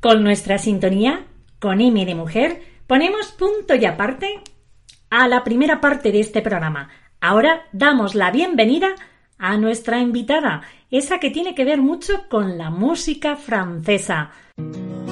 Con nuestra sintonía, con M de mujer, ponemos punto y aparte a la primera parte de este programa. Ahora damos la bienvenida a nuestra invitada, esa que tiene que ver mucho con la música francesa.